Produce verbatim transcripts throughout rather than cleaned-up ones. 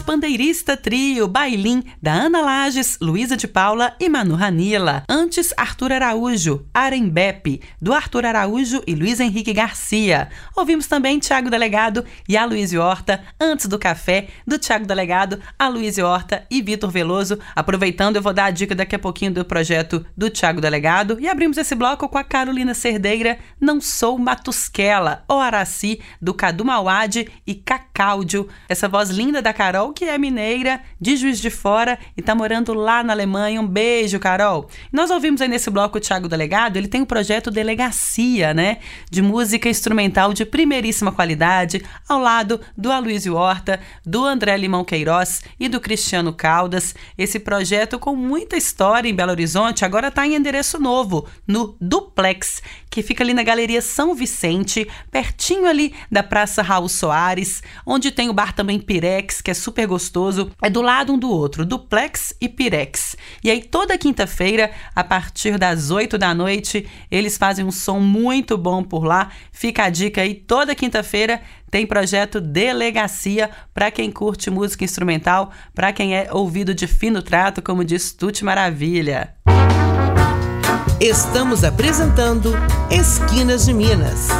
Pandeirista Trio, Bailim, da Ana Lages, Luísa de Paula e Manu Ranilla. Antes, Arthur Araújo, Arembepe, do Arthur Araújo e Luiz Henrique Garcia. Ouvimos também Tiago Delegado e Aloysio Horta, Antes do Café, do Tiago Delegado, Aloysio Horta e Vitor Veloso. Aproveitando, eu vou dar a dica daqui a pouquinho do projeto do Tiago Delegado. E abrimos esse bloco com a Carolina Cerdeira, Não Sou Matusquela, O Araci, do Cadu Mauad e Cacáudio. Essa voz linda da Carol, que é mineira, de Juiz de Fora e tá morando lá na Alemanha. Um beijo, Carol. Nós ouvimos aí nesse bloco o Tiago Delegado. Ele tem o projeto Delegacia, né? De música instrumental de primeiríssima qualidade, ao lado do Aloysio Horta, do André Limão Queiroz e do Cristiano Caldas. Esse projeto com muita história em Belo Horizonte agora está em endereço novo, no Duplex, que fica ali na Galeria São Vicente, pertinho ali da Praça Raul Soares, onde tem o bar também Pirex, que é super gostoso. É do lado um do outro, Duplex e Pirex. E aí toda quinta-feira, a partir das oito da noite, eles fazem um som muito bom por lá. Fica a dica aí, toda quinta-feira tem projeto Delegacia para quem curte música instrumental, para quem é ouvido de fino trato, como diz Tuti Maravilha. Estamos apresentando Esquinas de Minas.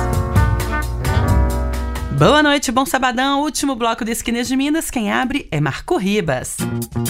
Boa noite, bom sabadão. Último bloco de Esquinas de Minas. Quem abre é Marco Ribas.